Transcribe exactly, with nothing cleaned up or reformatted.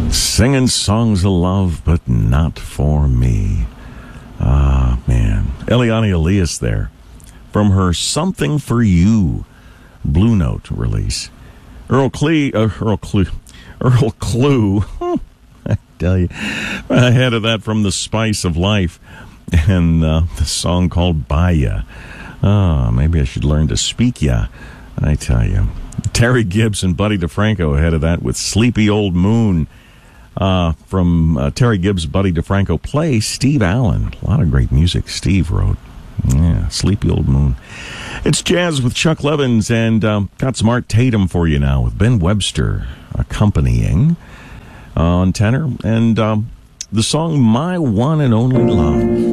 Singing songs of love, but not for me. Ah, man. Eliane Elias there. From her Something for You Blue Note release. Earl Clee, uh, Earl Clue, Earl Clue, I tell you, ahead of that from The Spice of Life and uh, the song called Baya. Ah, maybe I should learn to speak ya, I tell you. Terry Gibbs and Buddy DeFranco ahead of that with Sleepy Old Moon. Uh, from uh, Terry Gibbs, Buddy DeFranco play Steve Allen. A lot of great music Steve wrote. Yeah, Sleepy Old Moon. It's Jazz with Chuck Levins, and um, got some Art Tatum for you now with Ben Webster accompanying uh, on tenor, and um, the song My One and Only Love.